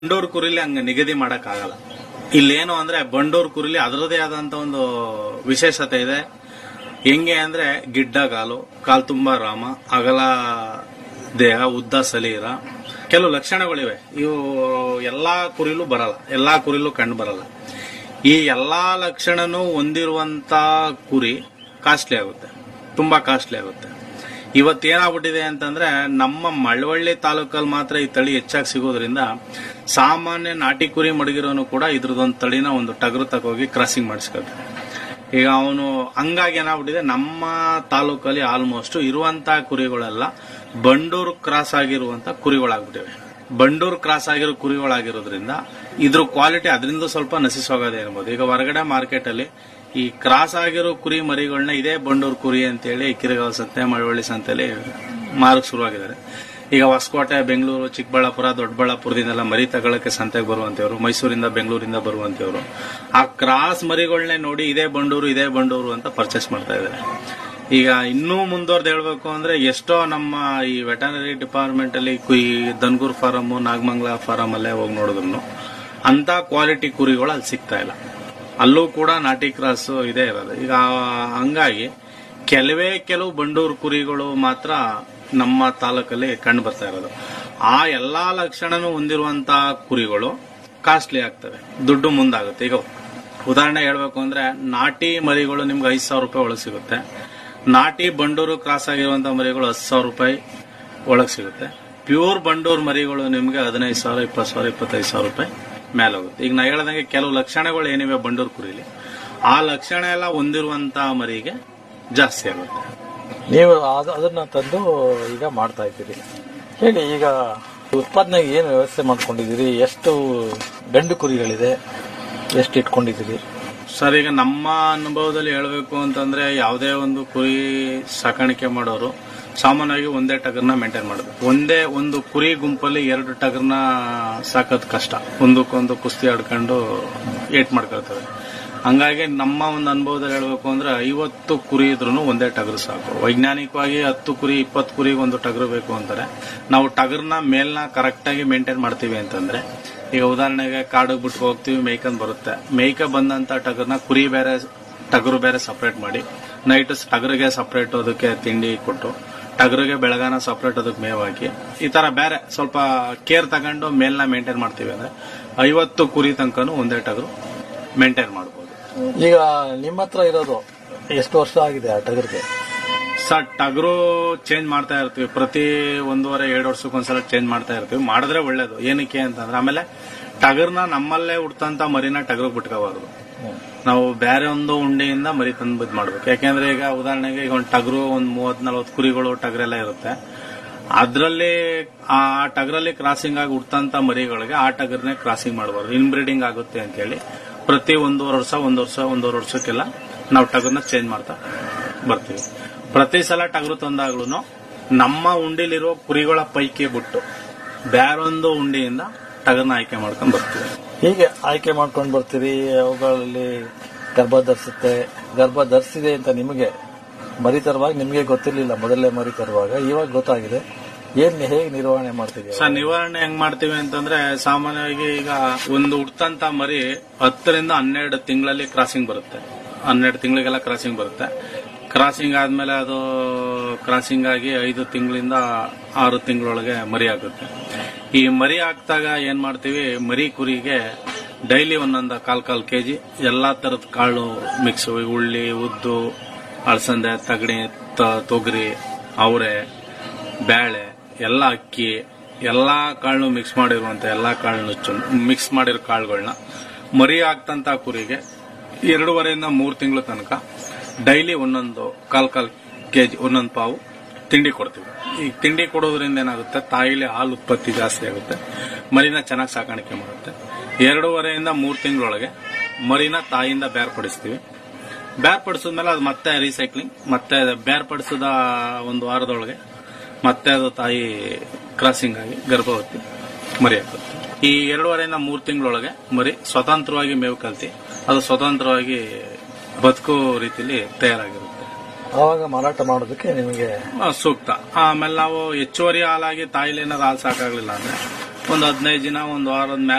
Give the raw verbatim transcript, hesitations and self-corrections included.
ಬಂಡೂರು ಕುರಿಲಿ ಹಂಗ ನಿಗದಿ ಮಾಡಕ್ ಆಗಲ್ಲ. ಇಲ್ಲೇನು ಅಂದ್ರೆ ಬಂಡೂರು ಕುರಿಲಿ ಅದರದೇ ಆದಂತ ಒಂದು ವಿಶೇಷತೆ ಇದೆ. ಹೆಂಗೆ ಅಂದ್ರೆ ಗಿಡ್ಡ ಕಾಲು, ಕಾಲು ತುಂಬಾ ರಾಮ, ಅಗಲ ದೇಹ, ಉದ್ದ ಶರೀರ, ಕೆಲವು ಲಕ್ಷಣಗಳಿವೆ. ಇವು ಎಲ್ಲಾ ಕುರಿಲೂ ಬರಲ್ಲ, ಎಲ್ಲಾ ಕುರಿಲೂ ಕಂಡು ಬರಲ್ಲ. ಈ ಎಲ್ಲಾ ಲಕ್ಷಣನೂ ಹೊಂದಿರುವಂತ ಕುರಿ ಕಾಸ್ಟ್ಲಿ ಆಗುತ್ತೆ, ತುಂಬಾ ಕಾಸ್ಟ್ಲಿ ಆಗುತ್ತೆ. ಇವತ್ತೇನಾಗ್ಬಿಟ್ಟಿದೆ ಅಂತಂದ್ರೆ ನಮ್ಮ ಮಳವಳ್ಳಿ ತಾಲೂಕಲ್ಲಿ ಮಾತ್ರ ಈ ತಳಿ ಹೆಚ್ಚಾಗಿ ಸಿಗೋದ್ರಿಂದ ಸಾಮಾನ್ಯ ನಾಟಿ ಕುರಿ ಮಡಗಿರೋನು ಕೂಡ ಇದ್ರದೊಂದು ತಳಿನ ಒಂದು ಟಗರು ತಗೋಗಿ ಕ್ರಾಸಿಂಗ್ ಮಾಡಿಸ್ಕೊಳ್ತಾರೆ. ಈಗ ಅವನು ಹಂಗಾಗಿ ಏನಾಗ್ಬಿಟ್ಟಿದೆ, ನಮ್ಮ ತಾಲೂಕಲ್ಲಿ ಆಲ್ಮೋಸ್ಟ್ ಇರುವಂತ ಕುರಿಗಳೆಲ್ಲ ಬಂಡೂರು ಕ್ರಾಸ್ ಆಗಿರುವಂತ ಕುರಿಗಳಾಗ್ಬಿಟ್ಟಿವೆ. ಬಂಡೂರು ಕ್ರಾಸ್ ಆಗಿರೋ ಕುರಿಗಳಾಗಿರೋದ್ರಿಂದ ಇದ್ರ ಕ್ವಾಲಿಟಿ ಅದರಿಂದ ಸ್ವಲ್ಪ ನಶಿಸೋಗೋದೇ ಇರ್ಬೋದು. ಈಗ ಹೊರಗಡೆ ಮಾರ್ಕೆಟ್ ಅಲ್ಲಿ ಈ ಕ್ರಾಸ್ ಆಗಿರೋ ಕುರಿ ಮರಿಗಳನ್ನ ಇದೇ ಬಂಡೂರು ಕುರಿ ಅಂತೇಳಿ ಕಿರಿಗಾಂವ್ ಸಂತೆ, ಮಳವಳ್ಳಿ ಸಂತೆಯಲ್ಲಿ ಮಾರಕ್ ಶುರುವಾಗಿದ್ದಾರೆ. ಈಗ ಹೊಸಕೋಟೆ, ಬೆಂಗಳೂರು, ಚಿಕ್ಕಬಳ್ಳಾಪುರ, ದೊಡ್ಡಬಳ್ಳಾಪುರದಿಂದೆಲ್ಲ ಮರಿ ತಗೊಳಕ್ಕೆ ಸಂತೆಗೆ ಬರುವಂತವ್ರು, ಮೈಸೂರಿಂದ, ಬೆಂಗಳೂರಿಂದ ಬರುವಂತವ್ರು ಆ ಕ್ರಾಸ್ ಮರಿಗಳನ್ನೇ ನೋಡಿ ಇದೇ ಬಂಡೂರು ಇದೇ ಬಂಡೂರು ಅಂತ ಪರ್ಚೇಸ್ ಮಾಡ್ತಾ ಇದ್ದಾರೆ. ಈಗ ಇನ್ನೂ ಮುಂದುವರೆದು ಹೇಳ್ಬೇಕು ಅಂದ್ರೆ ಎಷ್ಟೋ ನಮ್ಮ ಈ ವೆಟರ್ನರಿ ಡಿಪಾರ್ಟ್ಮೆಂಟ್ ಅಲ್ಲಿ ಈ ದನ್ಗೂರ್ ಫಾರಂ, ನಾಗಮಂಗಲ ಫಾರಂ ಅಲ್ಲೇ ಹೋಗಿ ನೋಡಿದ್ರು ಅಂತ ಕ್ವಾಲಿಟಿ ಕುರಿಗಳು ಅಲ್ಲಿ ಸಿಗ್ತಾ ಇಲ್ಲ. ಅಲ್ಲೂ ಕೂಡ ನಾಟಿ ಕ್ರಾಸ್ ಇದೇ ಇರೋದು. ಈಗ ಹಂಗಾಗಿ ಕೆಲವೇ ಕೆಲವು ಬಂಡೂರು ಕುರಿಗಳು ಮಾತ್ರ ನಮ್ಮ ತಾಲೂಕಲ್ಲಿ ಕಂಡು ಬರ್ತಾ ಇರೋದು. ಆ ಎಲ್ಲಾ ಲಕ್ಷಣನೂ ಹೊಂದಿರುವಂತ ಕುರಿಗಳು ಕಾಸ್ಟ್ಲಿ ಆಗ್ತವೆ, ದುಡ್ಡು ಮುಂದಾಗುತ್ತೆ. ಈಗ ಉದಾಹರಣೆ ಹೇಳ್ಬೇಕು ಅಂದ್ರೆ ನಾಟಿ ಮರಿಗಳು ನಿಮ್ಗೆ ಐದು ಸಾವಿರ ರೂಪಾಯಿ ಒಳಗೆ ಸಿಗುತ್ತೆ. ನಾಟಿ ಬಂಡೂರು ಕ್ರಾಸ್ ಆಗಿರುವಂತ ಮರಿಗಳು ಹತ್ತು ಸಾವಿರ ರೂಪಾಯಿ ಒಳಗೆ ಸಿಗುತ್ತೆ. ಪ್ಯೂರ್ ಬಂಡೂರು ಮರಿಗಳು ನಿಮ್ಗೆ ಹದಿನೈದು ಸಾವಿರ, ಇಪ್ಪತ್ತು ಸಾವಿರ, ಇಪ್ಪತ್ತೈದು ಸಾವಿರ ರೂಪಾಯಿ ಮೇಲೆ ಹೋಗುತ್ತೆ. ಈಗ ನಾ ಹೇಳ್ದಂಗೆ ಕೆಲವು ಲಕ್ಷಣಗಳು ಏನಿವೆ ಬಂಡೂರು ಕುರಿಲಿ, ಆ ಲಕ್ಷಣ ಎಲ್ಲ ಹೊಂದಿರುವಂತ ಮರಿಗೆ ಜಾಸ್ತಿ ಆಗುತ್ತೆ. ನೀವು ಅದನ್ನ ತಂದು ಈಗ ಮಾಡ್ತಾ ಇದ್ದೀರಿ. ಹೇಳಿ, ಈಗ ಉತ್ಪಾದನೆಗೆ ಏನು ವ್ಯವಸ್ಥೆ ಮಾಡ್ಕೊಂಡಿದ್ದೀರಿ? ಎಷ್ಟು ಗಂಡು ಕುರಿಗಳಿದೆ, ಎಷ್ಟು ಇಟ್ಕೊಂಡಿದ್ದೀರಿ? ಸರ್, ಈಗ ನಮ್ಮ ಅನುಭವದಲ್ಲಿ ಹೇಳ್ಬೇಕು ಅಂತಂದ್ರೆ ಯಾವುದೇ ಒಂದು ಕುರಿ ಸಾಕಾಣಿಕೆ ಮಾಡೋರು ಸಾಮಾನ್ಯವಾಗಿ ಒಂದೇ ಟಗರ್ನ ಮೇಂಟೈನ್ ಮಾಡೋದು. ಒಂದೇ ಒಂದು ಕುರಿ ಗುಂಪಲ್ಲಿ ಎರಡು ಟಗರ್ನ ಸಾಕೋದ್ ಕಷ್ಟ, ಒಂದಕ್ಕೊಂದು ಕುಸ್ತಿ ಆಡ್ಕೊಂಡು ಏಟ್ ಮಾಡ್ಕೊಳ್ತವೆ. ಹಂಗಾಗಿ ನಮ್ಮ ಒಂದು ಅನುಭವದಲ್ಲಿ ಹೇಳ್ಬೇಕು ಅಂದ್ರೆ ಐವತ್ತು ಕುರಿ ಇದ್ರೂ ಒಂದೇ ಟಗರು ಸಾಕು. ವೈಜ್ಞಾನಿಕವಾಗಿ ಹತ್ತು ಕುರಿ ಇಪ್ಪತ್ತು ಕುರಿಗೆ ಒಂದು ಟಗರು ಬೇಕು ಅಂತಾರೆ. ನಾವು ಟಗರ್ನ ಮೇಲ್ನ ಕರೆಕ್ಟ್ ಆಗಿ ಮೇಂಟೈನ್ ಮಾಡ್ತೀವಿ ಅಂತಂದ್ರೆ, ಈಗ ಉದಾಹರಣೆಗೆ ಕಾಡಿಗೆ ಬಿಟ್ಟು ಹೋಗ್ತೀವಿ, ಮೇಯ್ಕೊಂಡ್ ಬರುತ್ತೆ. ಮೇಯ್ಕ ಬಂದಂತ ಟಗರ್ನ ಕುರಿ ಬೇರೆ ಟಗರು ಬೇರೆ ಸಪರೇಟ್ ಮಾಡಿ, ನೈಟ್ ಟಗರಿಗೆ ಸಪರೇಟ್ ಅದಕ್ಕೆ ತಿಂಡಿ ಕೊಟ್ಟು, ಟಗರಿಗೆ ಬೆಳಗಾನ ಸಪರೇಟ್ ಅದಕ್ಕೆ ಮೇವ್ ಹಾಕಿ, ಈ ತರ ಬೇರೆ ಸ್ವಲ್ಪ ಕೇರ್ ತಗೊಂಡು ಮೇಲ್ನ ಮೇಂಟೈನ್ ಮಾಡ್ತೀವಿ ಅಂದ್ರೆ ಐವತ್ತು ಕುರಿ ತನಕನೂ ಒಂದೇ ಟಗರು ಮೇಂಟೈನ್ ಮಾಡಬಹುದು. ಈಗ ನಿಮ್ಮ ಹತ್ರ ಇರೋದು ಎಷ್ಟು ವರ್ಷ ಆಗಿದೆ ಆ ಟಗರ್ಗೆ? ಸರ್, ಟಗರು ಚೇಂಜ್ ಮಾಡ್ತಾ ಇರ್ತೀವಿ. ಪ್ರತಿ ಒಂದೂವರೆ ಎರಡು ವರ್ಷಕ್ಕೊಂದ್ಸಲ ಚೇಂಜ್ ಮಾಡ್ತಾ ಇರ್ತೀವಿ. ಮಾಡಿದ್ರೆ ಒಳ್ಳೇದು. ಏನಕ್ಕೆ ಅಂತಂದ್ರೆ ಆಮೇಲೆ ಟಗರ್ನ ನಮ್ಮಲ್ಲೇ ಹುಡ್ತಂತ ಮರಿನ ಟಗರ್ಗೆ ಬಿಟ್ಕೋಬಾರ್ದು. ನಾವು ಬೇರೆ ಒಂದು ಉಂಡೆಯಿಂದ ಮರಿ ತಂದು ಬಿದ್ದು ಮಾಡ್ಬೇಕು. ಯಾಕೆಂದ್ರೆ ಈಗ ಉದಾಹರಣೆಗೆ ಈಗ ಒಂದು ಟಗರು ಒಂದ್ ಮೂವತ್ ನಲ್ವತ್ತು ಕುರಿಗಳು ಟಗರೆಲ್ಲ ಇರುತ್ತೆ. ಅದ್ರಲ್ಲಿ ಆ ಟಗರಲ್ಲಿ ಕ್ರಾಸಿಂಗ್ ಆಗಿ ಹುಡ್ತಂತ ಮರಿಗಳಿಗೆ ಆ ಟಗರ್ನೇ ಕ್ರಾಸಿಂಗ್ ಮಾಡಬಾರ್ದು. ಇನ್ಬ್ರೀಡಿಂಗ್ ಆಗುತ್ತೆ ಅಂತ ಹೇಳಿ ಪ್ರತಿ ಒಂದೂವರೆ ವರ್ಷ ಒಂದ್ ವರ್ಷ ಒಂದೂವರೆ ವರ್ಷಕ್ಕೆಲ್ಲ ನಾವು ಟಗರ್ನ ಚೇಂಜ್ ಮಾಡ್ತಾ ಬರ್ತೀವಿ. ಪ್ರತಿ ಸಲ ಟಗರು ತಂದಾಗ್ಲೂ ನಮ್ಮ ಉಂಡಿಲಿರೋ ಕುರಿಗಳ ಪೈಕಿ ಬಿಟ್ಟು ಬೇರೊಂದು ಉಂಡಿಯಿಂದ ಟಗರ್ನ ಆಯ್ಕೆ ಮಾಡ್ಕೊಂಡ್ ಬರ್ತೀವಿ. ಹೀಗೆ ಆಯ್ಕೆ ಮಾಡ್ಕೊಂಡು ಬರ್ತೀರಿ. ಅವುಗಳಲ್ಲಿ ಗರ್ಭ ಧರಿಸುತ್ತೆ. ಗರ್ಭ ಧರಿಸಿದೆ ಅಂತ ನಿಮಗೆ ಮರಿ ತರುವಾಗ ನಿಮಗೆ ಗೊತ್ತಿರ್ಲಿಲ್ಲ, ಮೊದಲೇ ಮರಿ ತರುವಾಗ. ಇವಾಗ ಗೊತ್ತಾಗಿದೆ. ಏನ್ ಹೇಗೆ ನಿರ್ವಹಣೆ ಮಾಡ್ತೀವಿ? ಸರ್, ನಿರ್ವಹಣೆ ಹೆಂಗ್ ಮಾಡ್ತೀವಿ ಅಂತಂದ್ರೆ ಸಾಮಾನ್ಯವಾಗಿ ಈಗ ಒಂದು ಹುಡ್ತಂತ ಮರಿ ಹತ್ತರಿಂದ ಹನ್ನೆರಡು ತಿಂಗಳಲ್ಲಿ ಕ್ರಾಸಿಂಗ್ ಬರುತ್ತೆ. ಹನ್ನೆರಡು ತಿಂಗಳಿಗೆಲ್ಲ ಕ್ರಾಸಿಂಗ್ ಬರುತ್ತೆ. ಕ್ರಾಸಿಂಗ್ ಆದ್ಮೇಲೆ ಅದು ಕ್ರಾಸಿಂಗ್ ಆಗಿ ಐದು ತಿಂಗಳಿಂದ ಆರು ತಿಂಗಳೊಳಗೆ ಮರಿ ಆಗುತ್ತೆ. ಈ ಮರಿ ಹಾಕ್ದಾಗ ಏನ್ ಮಾಡ್ತೀವಿ, ಮರಿ ಕುರಿಗೆ ಡೈಲಿ ಒಂದೊಂದು ಕಾಲ್ ಕಾಲ್ ಕೆಜಿ ಎಲ್ಲಾ ತರದ ಕಾಳು ಮಿಕ್ಸ್, ಉಳ್ಳಿ, ಉದ್ದು, ಅಳಸಂದೆ, ತಗಣಿ, ತೊಗರಿ, ಅವರೆ, ಬೇಳೆ, ಎಲ್ಲ ಅಕ್ಕಿ, ಎಲ್ಲಾ ಕಾಳು ಮಿಕ್ಸ್ ಮಾಡಿರುವಂತ ಎಲ್ಲಾ ಕಾಳು ನುಚ್ಚು ಮಿಕ್ಸ್ ಮಾಡಿರೋ ಕಾಳುಗಳನ್ನ ಮರಿ ಹಾಕ್ತಂತ ಕುರಿಗೆ ಎರಡೂವರೆಯಿಂದ ಮೂರು ತಿಂಗಳ ತನಕ ಡೈಲಿ ಒಂದೊಂದು ಕಾಲ್ ಕಾಲ್ ಕೆಜಿ ಒಂದೊಂದು ಪಾವು ತಿಂಡಿ ಕೊಡ್ತೀವಿ. ಈ ತಿಂಡಿ ಕೊಡೋದ್ರಿಂದ ಏನಾಗುತ್ತೆ, ತಾಯಿಲಿ ಹಾಲು ಉತ್ಪತ್ತಿ ಜಾಸ್ತಿ ಆಗುತ್ತೆ, ಮರಿನ ಚೆನ್ನಾಗಿ ಸಾಕಾಣಿಕೆ ಮಾಡುತ್ತೆ. ಎರಡೂವರೆಯಿಂದ ಮೂರು ತಿಂಗಳೊಳಗೆ ಮರಿನ ತಾಯಿಯಿಂದ ಬೇರ್ಪಡಿಸ್ತೀವಿ. ಬೇರ್ಪಡಿಸಿದ್ಮೇಲೆ ಅದು ಮತ್ತೆ ರೀಸೈಕ್ಲಿಂಗ್, ಮತ್ತೆ ಬೇರ್ಪಡಿಸಿದ ಒಂದು ವಾರದೊಳಗೆ ಮತ್ತೆ ಅದು ತಾಯಿ ಕ್ರಾಸಿಂಗ್ ಆಗಿ ಗರ್ಭವತಿ ಮರಿ ಹಾಕುತ್ತೆ. ಈ ಎರಡೂವರೆಯಿಂದ ಮೂರು ತಿಂಗಳೊಳಗೆ ಮರಿ ಸ್ವತಂತ್ರವಾಗಿ ಮೇವು ಕಲ್ತಿ ಅದು ಸ್ವತಂತ್ರವಾಗಿ ಬದುಕೋ ರೀತಿಯಲ್ಲಿ ತಯಾರಾಗಿರುತ್ತೆ. ಆವಾಗ ಮಾರಾಟ ಮಾಡೋದಕ್ಕೆ ನಿಮಗೆ ಸೂಕ್ತ. ಆಮೇಲೆ ನಾವು ಹೆಚ್ಚುವರಿ ಹಾಲಾಗಿ ತಾಯಿಲಿ ಏನಾದ್ರು ಹಾಲು ಸಾಕಾಗ್ಲಿಲ್ಲ ಅಂದ್ರೆ ಒಂದು ಹದಿನೈದು ದಿನ ಒಂದು ವಾರದ ಮೇಲೆ